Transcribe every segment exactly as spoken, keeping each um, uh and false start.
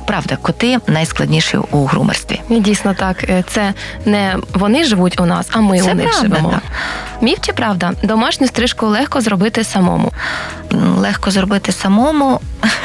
Правда, коти найскладніші у грумерстві. Дійсно так. Це не вони живуть у нас, а ми Це у них правда, живемо. Так. Міф чи правда? Домашню стрижку легко зробити самому. Легко зробити самому,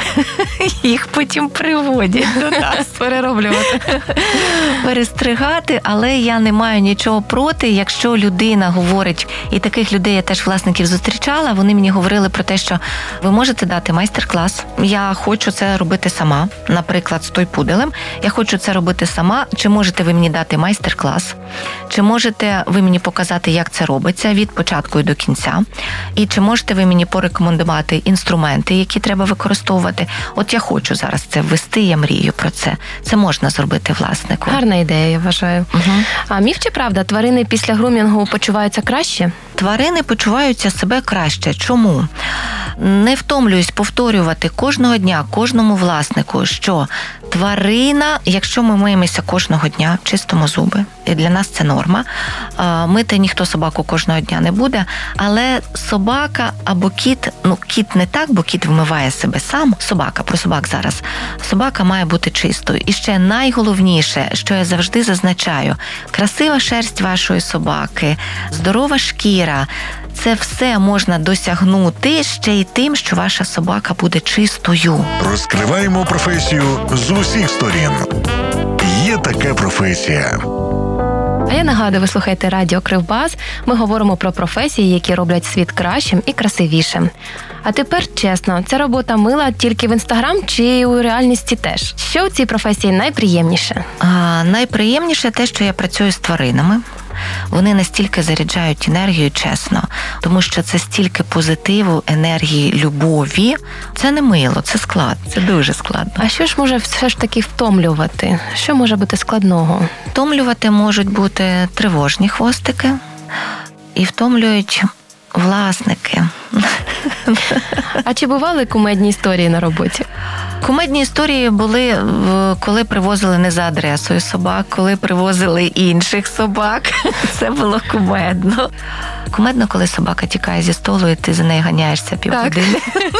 їх потім приводять до нас. Перероблювати. Перестригати, але я не маю нічого проти, якщо людина говорить, і таких людей я теж власників зустрічала, вони мені говорили про те, що ви можете дати майстер-клас, я хочу це робити сама, наприклад, з той пуделем, я хочу це робити сама, чи можете ви мені дати майстер-клас, чи можете ви мені показати, як це робиться від початку і до кінця, і чи можете ви мені порекомендувати інструменти, які треба використовувати. От я хочу зараз це ввести, я мрію про це. Це можна зробити власнику. Гарна ідея, я вважаю. Угу. А міф чи правда, тварини після грумінгу почуваються краще? Тварини почуваються себе краще. Чому? Не втомлююсь повторювати кожного дня, кожному власнику, що тварина, якщо ми миємося кожного дня, чистимо зуби, і для нас це норма, мити ніхто собаку кожного дня не буде, але собака або кіт, ну кіт не так, бо кіт вмиває себе сам, собака, про собак зараз, собака має бути чистою. І ще найголовніше, що я завжди зазначаю, красива шерсть вашої собаки, здорова шкіра, це все можна досягнути ще й тим, що ваша собака буде чистою. Розкриваємо професію з усіх сторін. Є така професія. А я нагадую, ви слухаєте радіо Кривбас. Ми говоримо про професії, які роблять світ кращим і красивішим. А тепер чесно, ця робота мила тільки в Інстаграм чи у реальності теж? Що у цій професії найприємніше? А, найприємніше те, що я працюю з тваринами. Вони настільки заряджають енергію, чесно, тому що це стільки позитиву, енергії, любові. Це не мило, це склад, це дуже складно. А що ж може все ж таки втомлювати? Що може бути складного? Втомлювати можуть бути тривожні хвостики і втомлюють власники. А чи бували кумедні історії на роботі? Кумедні історії були, коли привозили не за адресою собак, коли привозили інших собак. Це було кумедно. Кумедно, коли собака тікає зі столу, і ти за нею ганяєшся півгодини.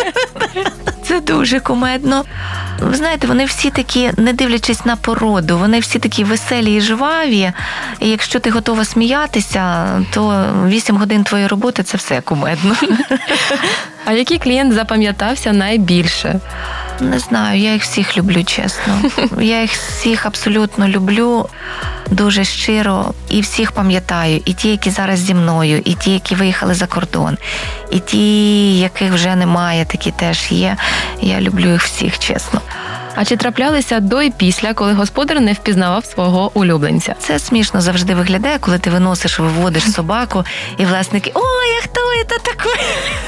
Це дуже кумедно. Ви знаєте, вони всі такі, не дивлячись на породу, вони всі такі веселі і жваві. І якщо ти готова сміятися, то вісім годин твоєї роботи – це все кумедно. А який клієнт запам'ятався найбільше? Не знаю, я їх всіх люблю, чесно. Я їх всіх абсолютно люблю, дуже щиро, і всіх пам'ятаю. І ті, які зараз зі мною, і ті, які виїхали за кордон, і ті, яких вже немає, такі теж є. Я люблю їх всіх, чесно. А чи траплялися до і після, коли господар не впізнавав свого улюбленця? Це смішно завжди виглядає, коли ти виносиш, виводиш собаку, і власники: «Ой, а хто це такий?»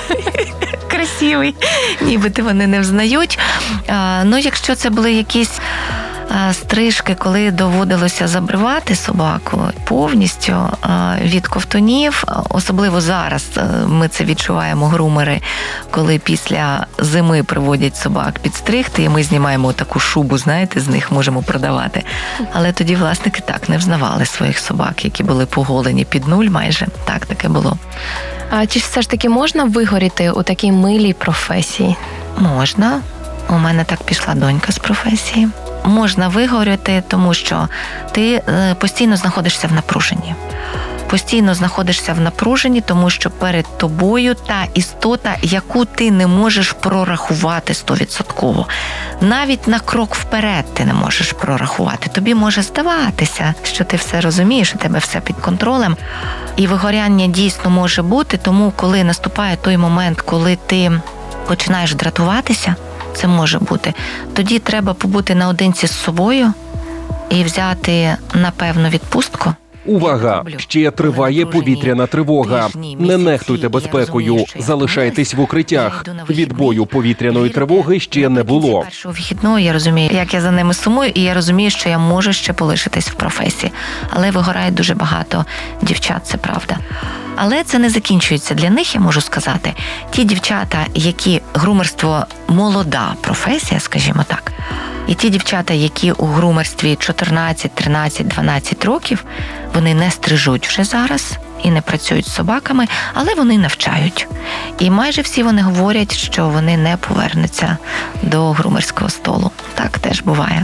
Красивий. Нібито вони не взнають. А, ну, якщо це були якісь а, стрижки, коли доводилося забривати собаку повністю а, від ковтунів, особливо зараз ми це відчуваємо, грумери, коли після зими приводять собак підстригти, і ми знімаємо таку шубу, знаєте, з них можемо продавати. Але тоді власники так не взнавали своїх собак, які були поголені під нуль майже. Так, таке було. А чи все ж таки можна вигоріти у такій милій професії? Можна. У мене так пішла донька з професії. Можна вигоріти, тому що ти постійно знаходишся в напруженні. Постійно знаходишся в напруженні, тому що перед тобою та істота, яку ти не можеш прорахувати стовідсотково. Навіть на крок вперед ти не можеш прорахувати. Тобі може здаватися, що ти все розумієш, у тебе все під контролем. І вигоряння дійсно може бути, тому коли наступає той момент, коли ти починаєш дратуватися, це може бути, тоді треба побути наодинці з собою і взяти, напевно, відпустку. Увага! Ще триває повітряна тривога. Не нехтуйте безпекою. Залишайтесь в укриттях. Відбою повітряної тривоги ще не було. Першого вихідного я розумію, як я за ними сумую, і я розумію, що я можу ще полишитись в професії. Але вигорає дуже багато дівчат, це правда. Але це не закінчується для них, я можу сказати. Ті дівчата, які грумерство молода професія, скажімо так, і ті дівчата, які у грумерстві чотирнадцять, тринадцять, дванадцять років, вони не стрижуть вже зараз і не працюють з собаками, але вони навчають. І майже всі вони говорять, що вони не повернуться до грумерського столу. Так теж буває.